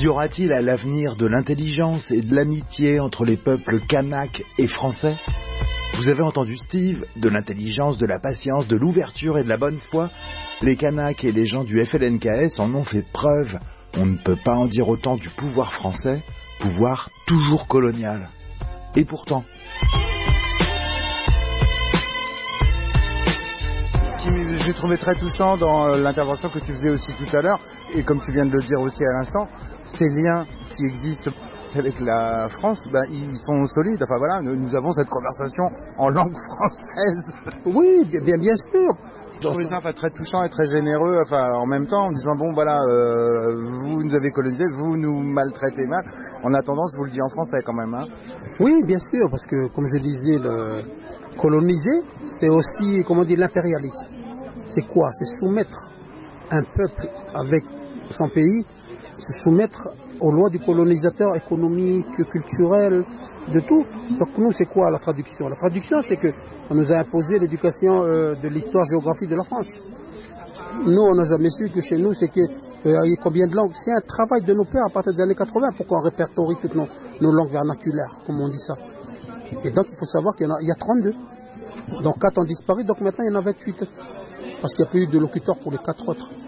Y aura-t-il à l'avenir de l'intelligence et de l'amitié entre les peuples kanaks et français? Vous avez entendu Steve, de l'intelligence, de la patience, de l'ouverture et de la bonne foi. Les Kanaks et les gens du FLNKS en ont fait preuve. On ne peut pas en dire autant du pouvoir français, pouvoir toujours colonial. Et pourtant... J'ai trouvé très touchant dans l'intervention que tu faisais aussi tout à l'heure, et comme tu viens de le dire aussi à l'instant, ces liens qui existent avec la France, ils sont solides. Enfin voilà, nous avons cette conversation en langue française. Oui, bien sûr. Je trouvais ça très touchant et très généreux, en même temps, en disant bon voilà, vous nous avez colonisés, vous nous maltraitez mal. En attendant, je vous le dis en français quand même. Hein. Oui, bien sûr, parce que comme je disais, coloniser, c'est aussi, l'impérialisme. C'est quoi? C'est soumettre un peuple avec son pays, se soumettre aux lois du colonisateur économique, culturel, de tout. Donc nous, c'est quoi la traduction? La traduction, c'est qu'on nous a imposé l'éducation de l'histoire-géographie de la France. Nous, on n'a jamais su que chez nous, c'est qu'il y a combien de langues. C'est un travail de nos pères à partir des années 80 pour qu'on répertorie toutes nos langues vernaculaires, comme on dit ça. Et donc, il faut savoir qu'il y a 32. Donc 4 ont disparu, donc maintenant il y en a 28. Parce qu'il n'y a plus de locuteurs pour les 4 autres.